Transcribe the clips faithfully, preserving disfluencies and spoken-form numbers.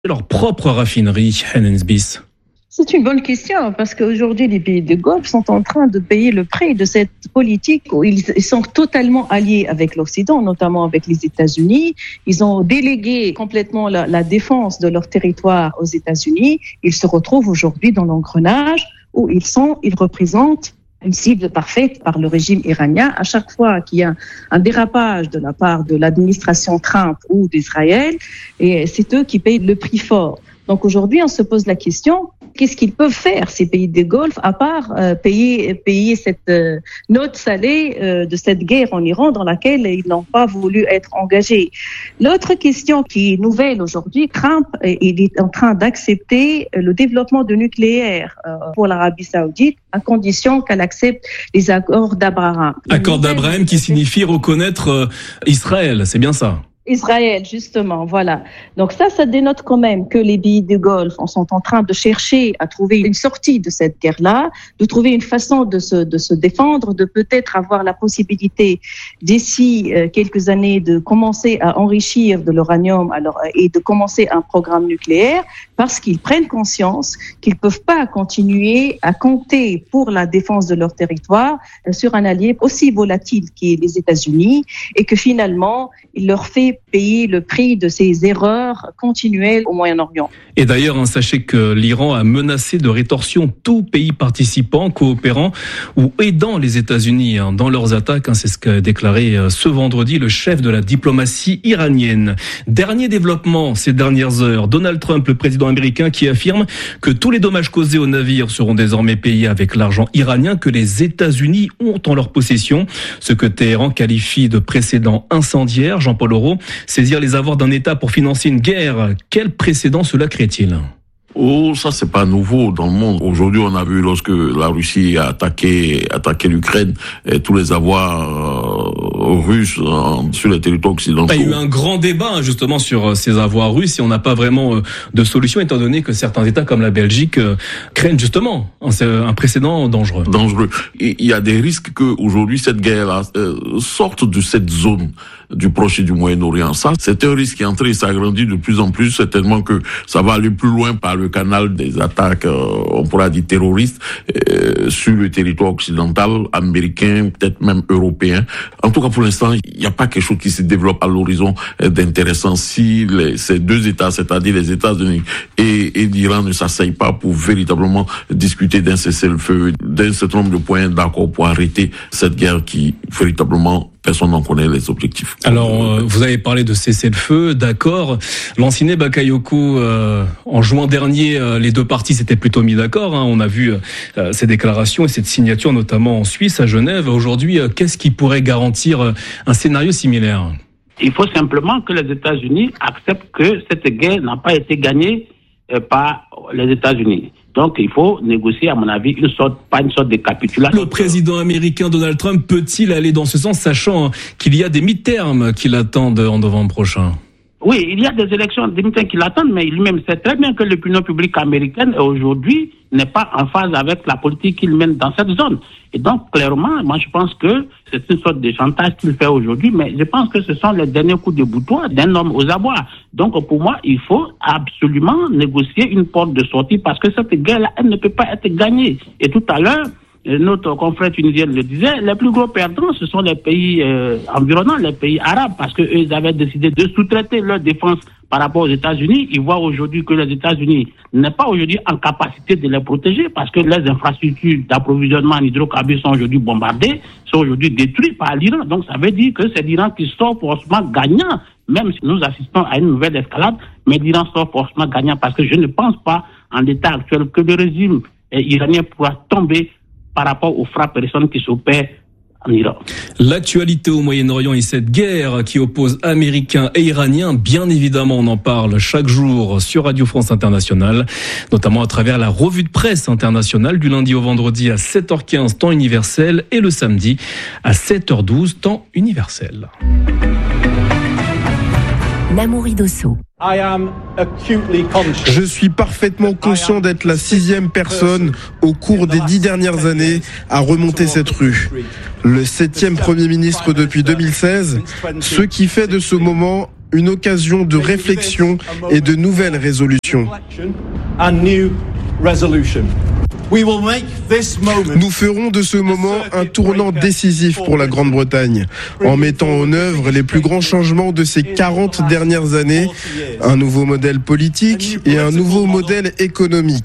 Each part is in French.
leur propre raffinerie, Hennensbis? C'est une bonne question parce qu'aujourd'hui, les pays du Golfe sont en train de payer le prix de cette politique où ils sont totalement alliés avec l'Occident, notamment avec les États-Unis. Ils ont délégué complètement la, la défense de leur territoire aux États-Unis. Ils se retrouvent aujourd'hui dans l'engrenage où ils sont, ils représentent une cible parfaite par le régime iranien. À chaque fois qu'il y a un dérapage de la part de l'administration Trump ou d'Israël, et c'est eux qui payent le prix fort. Donc aujourd'hui, on se pose la question, qu'est-ce qu'ils peuvent faire, ces pays du Golfe, à part euh, payer, payer cette euh, note salée euh, de cette guerre en Iran dans laquelle ils n'ont pas voulu être engagés. L'autre question qui est nouvelle aujourd'hui, Trump il est en train d'accepter le développement de nucléaire euh, pour l'Arabie Saoudite à condition qu'elle accepte les accords d'Abraham. Accords d'Abraham qui signifie reconnaître euh, Israël, c'est bien ça? Israël, justement, voilà. Donc ça, ça dénote quand même que les pays du Golfe sont en train de chercher à trouver une sortie de cette guerre-là, de trouver une façon de se, de se défendre, de peut-être avoir la possibilité d'ici euh, quelques années de commencer à enrichir de l'uranium alors, et de commencer un programme nucléaire parce qu'ils prennent conscience qu'ils ne peuvent pas continuer à compter pour la défense de leur territoire euh, sur un allié aussi volatile qui est les États-Unis et que finalement, il leur fait payer le prix de ces erreurs continuelles au Moyen-Orient. Et d'ailleurs, hein, sachez que l'Iran a menacé de rétorsion tout pays participant, coopérant ou aidant les États-Unis hein, dans leurs attaques. Hein, c'est ce qu'a déclaré euh, ce vendredi le chef de la diplomatie iranienne. Dernier développement ces dernières heures, Donald Trump, le président américain, qui affirme que tous les dommages causés aux navires seront désormais payés avec l'argent iranien que les États-Unis ont en leur possession. Ce que Téhéran qualifie de précédent incendiaire. Jean-Paul Aureau, saisir les avoirs d'un État pour financer une guerre, quel précédent cela crée-t-il ? Oh, ça c'est pas nouveau dans le monde. Aujourd'hui, on a vu lorsque la Russie a attaqué, attaqué l'Ukraine, et tous les avoirs euh, russes euh, sur les territoires occidentaux. Il y a eu un grand débat justement sur ces avoirs russes et on n'a pas vraiment euh, de solution étant donné que certains États comme la Belgique euh, craignent justement un, un précédent dangereux. Dangereux. Et il y a des risques que aujourd'hui cette guerre-là euh, sorte de cette zone du Proche et du Moyen-Orient. Ça, c'est un risque qui est entré et s'agrandit de plus en plus, certainement que ça va aller plus loin par le canal des attaques, euh, on pourra dire terroristes, euh, sur le territoire occidental, américain, peut-être même européen. En tout cas, pour l'instant, il n'y a pas quelque chose qui se développe à l'horizon euh, d'intéressant. Si les, ces deux États, c'est-à-dire les États-Unis et, et l'Iran, ne s'asseyent pas pour véritablement discuter d'un cessez-le-feu, d'un certain nombre de points d'accord pour arrêter cette guerre qui, véritablement, personne n'en connaît les objectifs. Alors, euh, vous avez parlé de cessez-le-feu, d'accord. Lanciné Bakayoko, euh, en juin dernier, euh, les deux parties s'étaient plutôt mis d'accord. Hein. On a vu euh, ces déclarations et cette signature, notamment en Suisse, à Genève. Aujourd'hui, euh, qu'est-ce qui pourrait garantir euh, un scénario similaire ? Il faut simplement que les États-Unis acceptent que cette guerre n'a pas été gagnée euh, par les États-Unis. Donc, il faut négocier, à mon avis, une sorte, pas une sorte de capitulation. Le président américain Donald Trump peut-il aller dans ce sens, sachant qu'il y a des mi-termes qui l'attendent en novembre prochain ? Oui, il y a des élections, des mi-termes qui l'attendent, mais lui-même sait très bien que l'opinion publique américaine, aujourd'hui, n'est pas en phase avec la politique qu'il mène dans cette zone. Et donc, clairement, moi, je pense que c'est une sorte de chantage qu'il fait aujourd'hui, mais je pense que ce sont les derniers coups de boutoir d'un homme aux abois. Donc, pour moi, il faut absolument négocier une porte de sortie parce que cette guerre-là, elle ne peut pas être gagnée. Et tout à l'heure, notre confrère tunisien le disait, les plus gros perdants, ce sont les pays euh, environnants, les pays arabes, parce qu'eux, ils avaient décidé de sous-traiter leur défense par rapport aux États-Unis. Ils voient aujourd'hui que les États-Unis n'est pas aujourd'hui en capacité de les protéger parce que les infrastructures d'approvisionnement en hydrocarbures sont aujourd'hui bombardées, sont aujourd'hui détruites par l'Iran. Donc ça veut dire que c'est l'Iran qui sort forcément gagnant, même si nous assistons à une nouvelle escalade, mais l'Iran sort forcément gagnant parce que je ne pense pas, en l'état actuel, que le régime iranien pourra tomber par rapport aux frappes récentes qui s'opèrent en Iran. L'actualité au Moyen-Orient et cette guerre qui oppose Américains et Iraniens, bien évidemment, on en parle chaque jour sur Radio France Internationale, notamment à travers la revue de presse internationale du lundi au vendredi à sept heures quinze, temps universel, et le samedi à sept heures douze, temps universel. Namouri Dosso. Je suis parfaitement conscient d'être la sixième personne au cours des dix dernières années à remonter cette rue. Le septième Premier ministre depuis deux mille seize, ce qui fait de ce moment une occasion de réflexion et de nouvelles résolutions. Nous ferons de ce moment un tournant décisif pour la Grande-Bretagne, en mettant en œuvre les plus grands changements de ces quarante dernières années, un nouveau modèle politique et un nouveau modèle économique.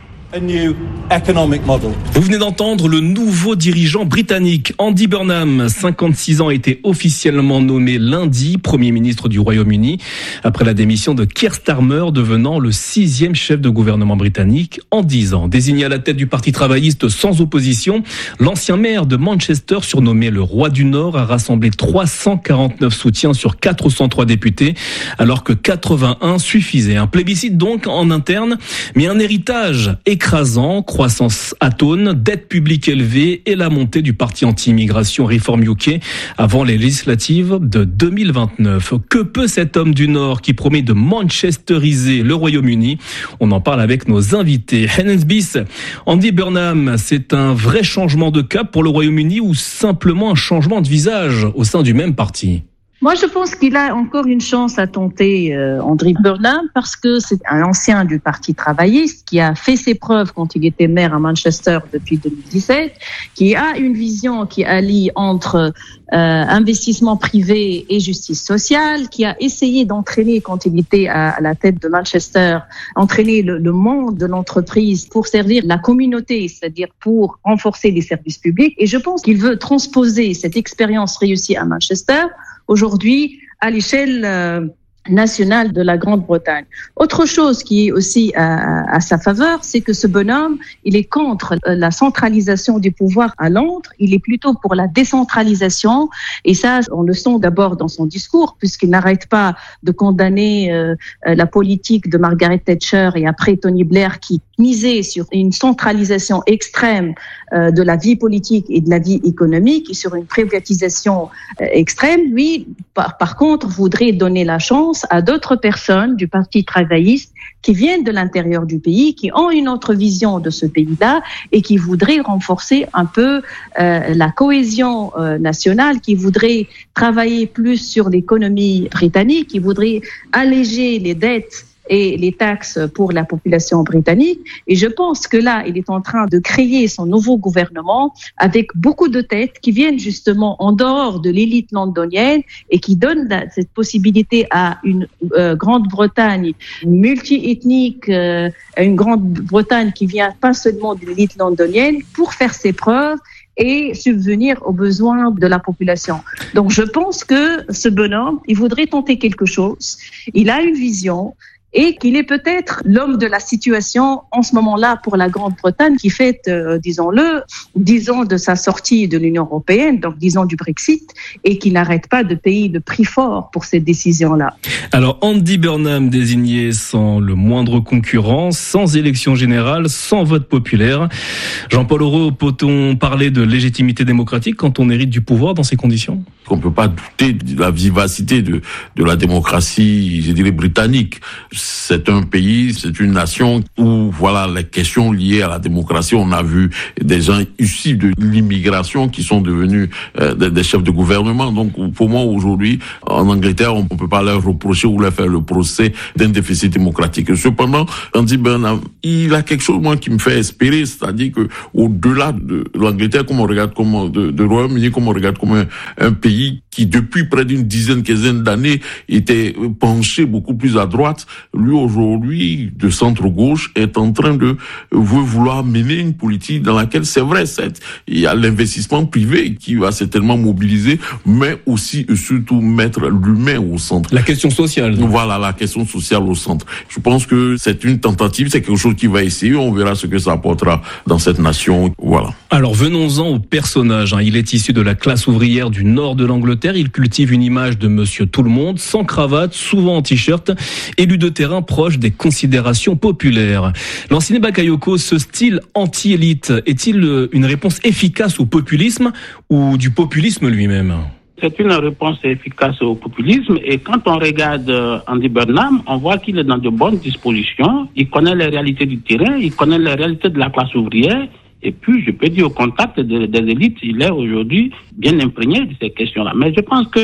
Vous venez d'entendre le nouveau dirigeant britannique, Andy Burnham, cinquante-six ans, a été officiellement nommé lundi Premier ministre du Royaume-Uni, après la démission de Keir Starmer, devenant le sixième chef de gouvernement britannique en dix ans. Désigné à la tête du Parti travailliste sans opposition, l'ancien maire de Manchester, surnommé le Roi du Nord, a rassemblé trois cent quarante-neuf soutiens sur quatre cent trois députés, alors que quatre-vingt-un suffisaient. Un plébiscite donc en interne, mais un héritage écrasant, croissance atone, dette publique élevée et la montée du parti anti-immigration Reform U K avant les législatives de deux mille vingt-neuf. Que peut cet homme du Nord qui promet de manchesteriser le Royaume-Uni? On en parle avec nos invités. Hennens Bis, Andy Burnham, c'est un vrai changement de cap pour le Royaume-Uni ou simplement un changement de visage au sein du même parti? Moi, je pense qu'il a encore une chance à tenter, euh, Andy Burnham, parce que c'est un ancien du Parti travailliste qui a fait ses preuves quand il était maire à Manchester depuis deux mille dix-sept, qui a une vision qui allie entre euh, investissement privé et justice sociale, qui a essayé d'entraîner, quand il était à, à la tête de Manchester, entraîner le, le monde de l'entreprise pour servir la communauté, c'est-à-dire pour renforcer les services publics. Et je pense qu'il veut transposer cette expérience réussie à Manchester aujourd'hui à l'échelle euh, nationale de la Grande-Bretagne. Autre chose qui est aussi à, à sa faveur, c'est que ce bonhomme, il est contre la centralisation du pouvoir à Londres, il est plutôt pour la décentralisation, et ça, on le sent d'abord dans son discours, puisqu'il n'arrête pas de condamner euh, la politique de Margaret Thatcher et après Tony Blair qui misait sur une centralisation extrême euh, de la vie politique et de la vie économique et sur une privatisation euh, extrême. Lui, par, par contre, voudrait donner la chance à d'autres personnes du Parti travailliste qui viennent de l'intérieur du pays, qui ont une autre vision de ce pays-là et qui voudraient renforcer un peu euh, la cohésion euh, nationale, qui voudraient travailler plus sur l'économie britannique, qui voudraient alléger les dettes et les taxes pour la population britannique. Et je pense que là, il est en train de créer son nouveau gouvernement avec beaucoup de têtes qui viennent justement en dehors de l'élite londonienne et qui donnent cette possibilité à une euh, Grande-Bretagne multi-ethnique, euh, une Grande-Bretagne qui vient pas seulement de l'élite londonienne pour faire ses preuves et subvenir aux besoins de la population. Donc je pense que ce bonhomme, il voudrait tenter quelque chose. Il a une vision, et qu'il est peut-être l'homme de la situation en ce moment-là pour la Grande-Bretagne qui fête, euh, disons-le, dix ans de sa sortie de l'Union européenne, donc dix ans du Brexit, et qui n'arrête pas de payer le prix fort pour cette décision-là. Alors Andy Burnham désigné sans le moindre concurrent, sans élection générale, sans vote populaire. Jean-Paul Aureau, peut-on parler de légitimité démocratique quand on hérite du pouvoir dans ces conditions? On ne peut pas douter de la vivacité de, de la démocratie, je dirais, britannique. C'est un pays, c'est une nation où, voilà, les questions liées à la démocratie, on a vu des gens issus de l'immigration qui sont devenus euh, des, des chefs de gouvernement. Donc, pour moi, aujourd'hui, en Angleterre, on ne peut pas leur reprocher ou leur faire le procès d'un déficit démocratique. Cependant, Andy Burnham, il a quelque chose, moi, qui me fait espérer, c'est-à-dire que, au-delà de l'Angleterre, comme on regarde comme, de, de Royaume-Uni, comme on regarde comme un, un pays qui, depuis près d'une dizaine, quinzaine d'années, était penché beaucoup plus à droite, lui, aujourd'hui, de centre-gauche, est en train de veut vouloir mener une politique dans laquelle, c'est vrai, c'est, il y a l'investissement privé qui va certainement mobiliser, mais aussi et surtout mettre l'humain au centre. La question sociale. Donc. Voilà, la question sociale au centre. Je pense que c'est une tentative, c'est quelque chose qui va essayer, on verra ce que ça apportera dans cette nation. Voilà. Alors, venons-en au personnage. Il est issu de la classe ouvrière du nord de l'Angleterre. Il cultive une image de monsieur tout-le-monde, sans cravate, souvent en t-shirt, élu de terrain proche des considérations populaires. Lansine Bakayoko, ce style anti-élite est-il une réponse efficace au populisme ou du populisme lui-même? C'est une réponse efficace au populisme et quand on regarde Andy Burnham, on voit qu'il est dans de bonnes dispositions, il connaît les réalités du terrain, il connaît les réalités de la classe ouvrière. Et puis, je peux dire, au contact des, des élites, il est aujourd'hui bien imprégné de ces questions-là. Mais je pense que,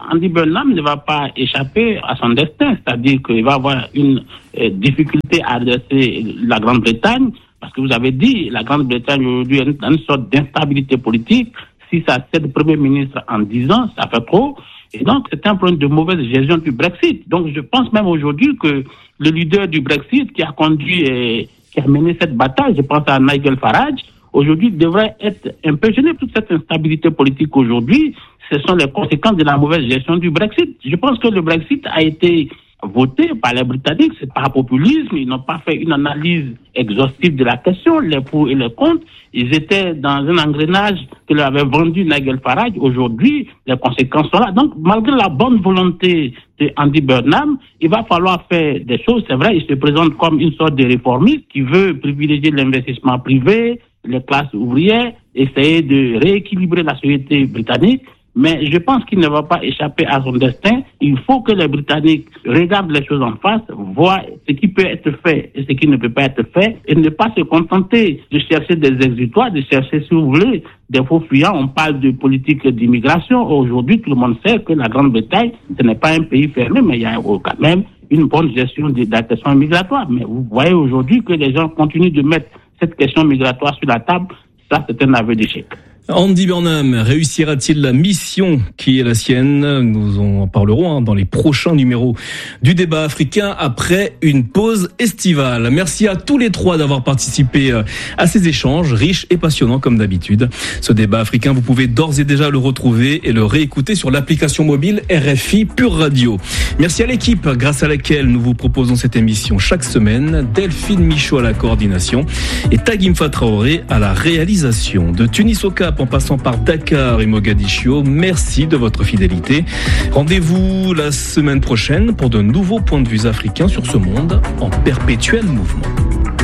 Andy Burnham ne va pas échapper à son destin, c'est-à-dire qu'il va avoir une euh, difficulté à adresser la Grande-Bretagne, parce que vous avez dit, la Grande-Bretagne aujourd'hui est dans une sorte d'instabilité politique. Si ça cède Premier ministre en dix ans, ça fait trop. Et donc, c'est un problème de mauvaise gestion du Brexit. Donc, je pense même aujourd'hui que le leader du Brexit qui a conduit et qui a mené cette bataille, je pense à Nigel Farage, aujourd'hui devrait être un peu gêné. Toute cette instabilité politique aujourd'hui, ce sont les conséquences de la mauvaise gestion du Brexit. Je pense que le Brexit a été voté par les Britanniques, c'est par populisme, ils n'ont pas fait une analyse exhaustive de la question, les pour et les contre. Ils étaient dans un engrenage que leur avait vendu Nigel Farage. Aujourd'hui, les conséquences sont là. Donc, malgré la bonne volonté de Andy Burnham, il va falloir faire des choses. C'est vrai, il se présente comme une sorte de réformiste qui veut privilégier l'investissement privé, les classes ouvrières, essayer de rééquilibrer la société britannique. Mais je pense qu'il ne va pas échapper à son destin. Il faut que les Britanniques regardent les choses en face, voient ce qui peut être fait et ce qui ne peut pas être fait, et ne pas se contenter de chercher des exutoires, de chercher, si vous voulez, des faux fuyants. On parle de politique d'immigration. Aujourd'hui, tout le monde sait que la Grande-Bretagne, ce n'est pas un pays fermé, mais il y a quand même une bonne gestion de la question migratoire. Mais vous voyez aujourd'hui que les gens continuent de mettre cette question migratoire sur la table. Ça, c'est un aveu d'échec. Andy Burnham réussira-t-il la mission qui est la sienne? Nous en parlerons hein, dans les prochains numéros du débat africain après une pause estivale. Merci à tous les trois d'avoir participé à ces échanges riches et passionnants comme d'habitude. Ce débat africain, vous pouvez d'ores et déjà le retrouver et le réécouter sur l'application mobile R F I Pure Radio. Merci à l'équipe grâce à laquelle nous vous proposons cette émission chaque semaine. Delphine Michaud à la coordination et Tagimfa Traoré à la réalisation. De Tunis au Cap en passant par Dakar et Mogadiscio, merci de votre fidélité. Rendez-vous la semaine prochaine pour de nouveaux points de vue africains sur ce monde en perpétuel mouvement.